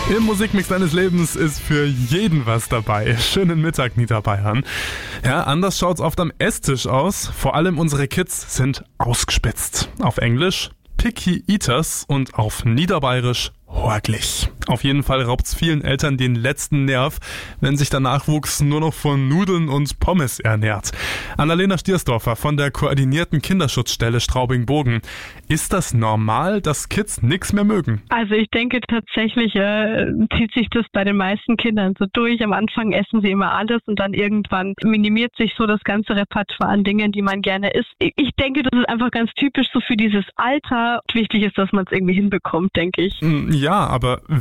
Im Musikmix deines Lebens ist für jeden was dabei. Schönen Mittag, Niederbayern. Ja, anders schaut's oft am Esstisch aus. Vor allem unsere Kids sind ausgespitzt. Auf Englisch Picky Eaters und auf Niederbayerisch horglich. Auf jeden Fall raubt's vielen Eltern den letzten Nerv, wenn sich der Nachwuchs nur noch von Nudeln und Pommes ernährt. Annalena Stiersdorfer von der koordinierten Kinderschutzstelle Straubing-Bogen. Ist das normal, dass Kids nichts mehr mögen? Also ich denke tatsächlich zieht sich das bei den meisten Kindern so durch. Am Anfang essen sie immer alles und dann irgendwann minimiert sich so das ganze Repertoire an Dingen, die man gerne isst. Ich denke, das ist einfach ganz typisch so für dieses Alter. Wichtig ist, dass man es irgendwie hinbekommt, denke ich. Ja, aber